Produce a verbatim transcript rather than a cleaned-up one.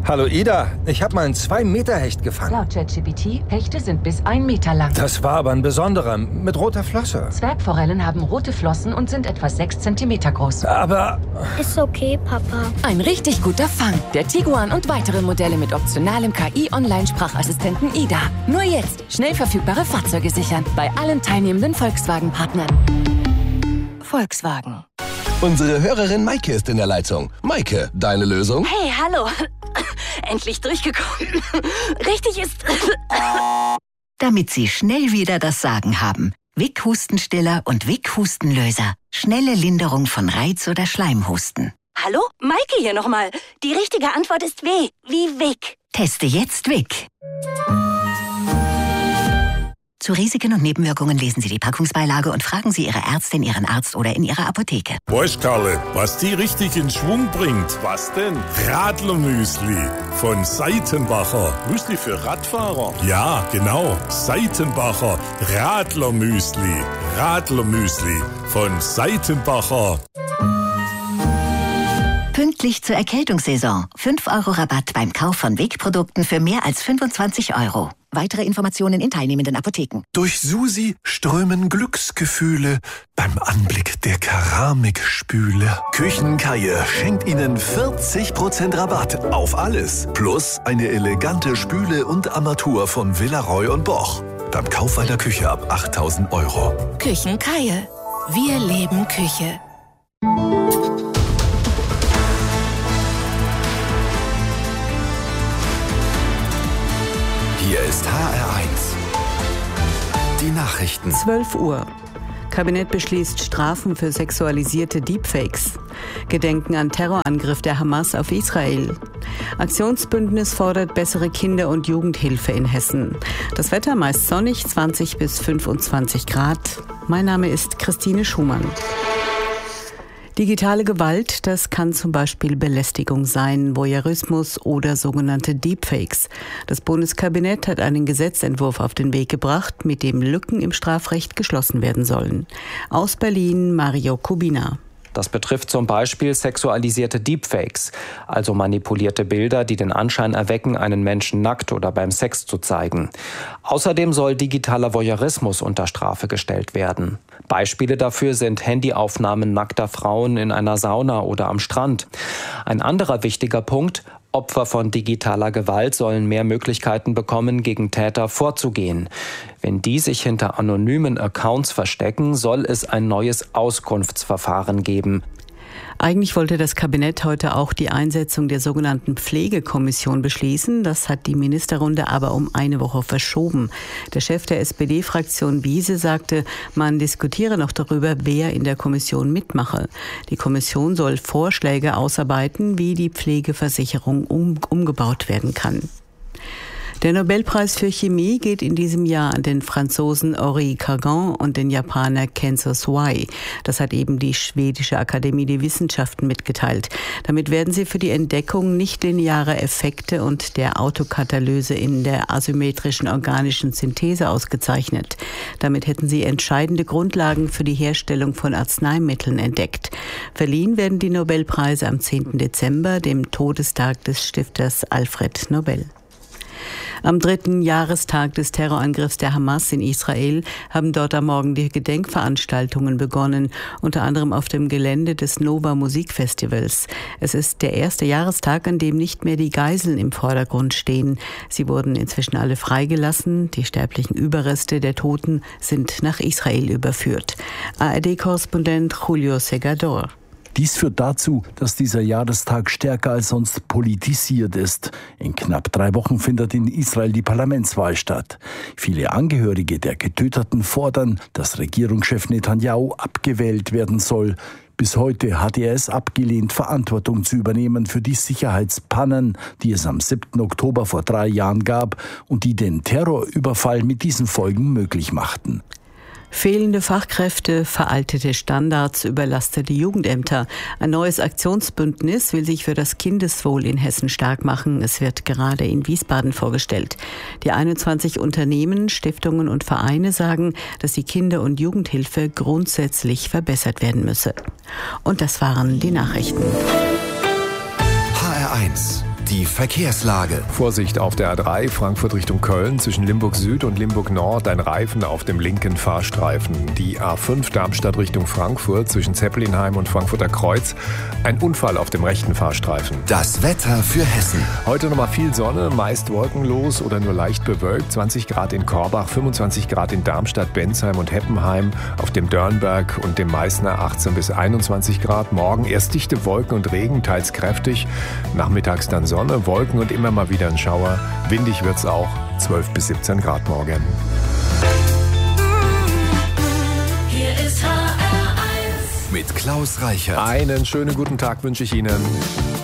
Hallo Ida, ich habe mal einen zwei Meter Hecht gefangen. Laut ChatGPT, Hechte sind bis ein Meter lang. Das war aber ein besonderer, mit roter Flosse. Zwergforellen haben rote Flossen und sind etwa sechs Zentimeter groß. Aber... Ist okay, Papa. Ein richtig guter Fang. Der Tiguan und weitere Modelle mit optionalem K I-Online-Sprachassistenten Ida. Nur jetzt schnell verfügbare Fahrzeuge sichern. Bei allen teilnehmenden Volkswagen-Partnern. Volkswagen. Unsere Hörerin Maike ist in der Leitung. Maike, deine Lösung? Hey, hallo. Endlich durchgekommen. Richtig ist... Damit Sie schnell wieder das Sagen haben. Vic Hustenstiller und Vic Hustenlöser. Schnelle Linderung von Reiz- oder Schleimhusten. Hallo? Maike hier nochmal. Die richtige Antwort ist W, wie Vic. Teste jetzt Vic. Zu Risiken und Nebenwirkungen lesen Sie die Packungsbeilage und fragen Sie Ihre Ärztin, Ihren Arzt oder in Ihrer Apotheke. Weißt Karle, was die richtig in Schwung bringt? Was denn? Radlermüsli von Seitenbacher. Müsli für Radfahrer? Ja, genau. Seitenbacher Radlermüsli. Radlermüsli von Seitenbacher. Pünktlich zur Erkältungssaison. fünf Euro Rabatt beim Kauf von Vic-Produkten für mehr als fünfundzwanzig Euro. Weitere Informationen in teilnehmenden Apotheken. Durch Susi strömen Glücksgefühle beim Anblick der Keramikspüle. Küchenkaie schenkt Ihnen vierzig Prozent Rabatt auf alles. Plus eine elegante Spüle und Armatur von Villaroy und Boch. Beim Kauf einer Küche ab achttausend Euro. Küchenkaie. Wir leben Küche. Hier ist H R eins. Die Nachrichten. zwölf Uhr. Kabinett beschließt Strafen für sexualisierte Deepfakes. Gedenken an Terrorangriff der Hamas auf Israel. Aktionsbündnis fordert bessere Kinder- und Jugendhilfe in Hessen. Das Wetter meist sonnig, zwanzig bis fünfundzwanzig Grad. Mein Name ist Christine Schumann. Digitale Gewalt, das kann zum Beispiel Belästigung sein, Voyeurismus oder sogenannte Deepfakes. Das Bundeskabinett hat einen Gesetzentwurf auf den Weg gebracht, mit dem Lücken im Strafrecht geschlossen werden sollen. Aus Berlin Mario Kubina. Das betrifft zum Beispiel sexualisierte Deepfakes, also manipulierte Bilder, die den Anschein erwecken, einen Menschen nackt oder beim Sex zu zeigen. Außerdem soll digitaler Voyeurismus unter Strafe gestellt werden. Beispiele dafür sind Handyaufnahmen nackter Frauen in einer Sauna oder am Strand. Ein anderer wichtiger Punkt: Opfer von digitaler Gewalt sollen mehr Möglichkeiten bekommen, gegen Täter vorzugehen. Wenn die sich hinter anonymen Accounts verstecken, soll es ein neues Auskunftsverfahren geben. Eigentlich wollte das Kabinett heute auch die Einsetzung der sogenannten Pflegekommission beschließen. Das hat die Ministerrunde aber um eine Woche verschoben. Der Chef der S P D-Fraktion Wiese sagte, man diskutiere noch darüber, wer in der Kommission mitmache. Die Kommission soll Vorschläge ausarbeiten, wie die Pflegeversicherung um, umgebaut werden kann. Der Nobelpreis für Chemie geht in diesem Jahr an den Franzosen Henri Cargan und den Japaner Kenzo Suai. Das hat eben die schwedische Akademie der Wissenschaften mitgeteilt. Damit werden sie für die Entdeckung nichtlinearer Effekte und der Autokatalyse in der asymmetrischen organischen Synthese ausgezeichnet. Damit hätten sie entscheidende Grundlagen für die Herstellung von Arzneimitteln entdeckt. Verliehen werden die Nobelpreise am zehnten Dezember, dem Todestag des Stifters Alfred Nobel. Am dritten Jahrestag des Terrorangriffs der Hamas in Israel haben dort am Morgen die Gedenkveranstaltungen begonnen, unter anderem auf dem Gelände des Nova Musikfestivals. Es ist der erste Jahrestag, an dem nicht mehr die Geiseln im Vordergrund stehen. Sie wurden inzwischen alle freigelassen. Die sterblichen Überreste der Toten sind nach Israel überführt. A R D-Korrespondent Julio Segador. Dies führt dazu, dass dieser Jahrestag stärker als sonst politisiert ist. In knapp drei Wochen findet in Israel die Parlamentswahl statt. Viele Angehörige der Getöteten fordern, dass Regierungschef Netanyahu abgewählt werden soll. Bis heute hat er es abgelehnt, Verantwortung zu übernehmen für die Sicherheitspannen, die es am siebten Oktober vor drei Jahren gab und die den Terrorüberfall mit diesen Folgen möglich machten. Fehlende Fachkräfte, veraltete Standards, überlastete Jugendämter. Ein neues Aktionsbündnis will sich für das Kindeswohl in Hessen stark machen. Es wird gerade in Wiesbaden vorgestellt. Die einundzwanzig Unternehmen, Stiftungen und Vereine sagen, dass die Kinder- und Jugendhilfe grundsätzlich verbessert werden müsse. Und das waren die Nachrichten. H R eins. die Verkehrslage. Vorsicht auf der A drei, Frankfurt Richtung Köln, zwischen Limburg Süd und Limburg Nord ein Reifen auf dem linken Fahrstreifen. Die A fünf Darmstadt Richtung Frankfurt, zwischen Zeppelinheim und Frankfurter Kreuz, ein Unfall auf dem rechten Fahrstreifen. Das Wetter für Hessen. Heute nochmal viel Sonne, meist wolkenlos oder nur leicht bewölkt. zwanzig Grad in Korbach, fünfundzwanzig Grad in Darmstadt, Bensheim und Heppenheim, auf dem Dörnberg und dem Meißner achtzehn bis einundzwanzig Grad. Morgen erst dichte Wolken und Regen, teils kräftig. Nachmittags dann Sonne, Wolken und immer mal wieder ein Schauer. Windig wird's auch, zwölf bis siebzehn Grad morgen. Hier ist H R eins mit Klaus Reichert. Einen schönen guten Tag wünsche ich Ihnen.